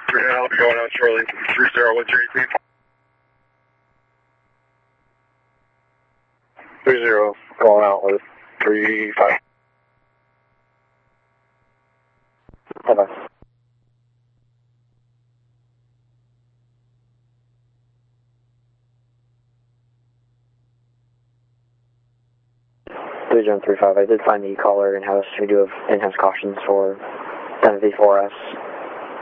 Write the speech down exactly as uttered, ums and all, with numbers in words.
three nine, I'll be going out shortly. three zero one three eighteen. three zero, going out with three five. Bye-bye. three zero three five, I did find the caller in-house. We do have in-house cautions for ten V four S.